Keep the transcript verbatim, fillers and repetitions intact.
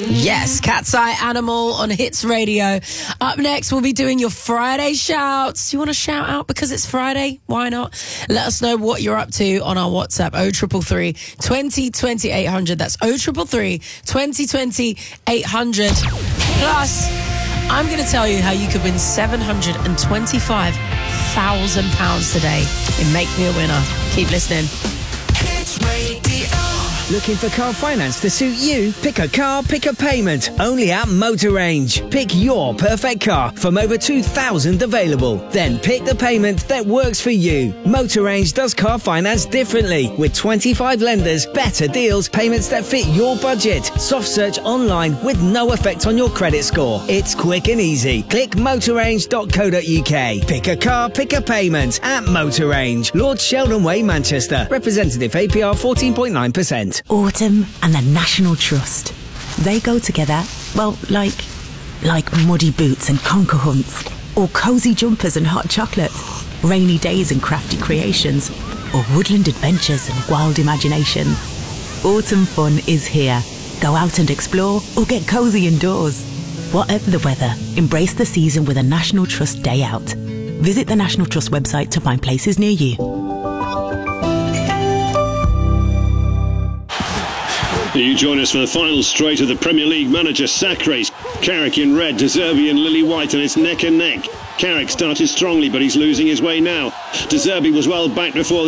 Yes, Cat's Eye Animal on Hits Radio. Up next, we'll be doing your Friday shouts. Do you want to shout out because it's Friday? Why not? Let us know what you're up to on our WhatsApp, oh three three three, twenty twenty, eight hundred. That's oh three three three, twenty twenty, eight hundred. Plus, I'm going to tell you how you could win seven hundred twenty-five thousand pounds today in Make Me a Winner. Keep listening. Hits Radio. Looking for car finance to suit you? Pick a car, pick a payment. Only at Motor Range. Pick your perfect car from over two thousand available. Then pick the payment that works for you. Motor Range does car finance differently. With twenty-five lenders, better deals, payments that fit your budget. Soft search online with no effect on your credit score. It's quick and easy. Click motor range dot co dot uk. Pick a car, pick a payment at Motor Range. Lord Sheldon Way, Manchester. Representative A P R fourteen point nine percent. Autumn and the National Trust. They go together, well, like, like muddy boots and conker hunts, or cosy jumpers and hot chocolate, rainy days and crafty creations, or woodland adventures and wild imaginations. Autumn fun is here. Go out and explore, or get cozy indoors. Whatever the weather, embrace the season with a National Trust day out. Visit the National Trust website to find places near you. You join us for the final straight of the Premier League manager sack race. Carrick in red, De Zerbi and Lily White, and it's neck and neck. Carrick started strongly, but he's losing his way now. De Zerbi was well back before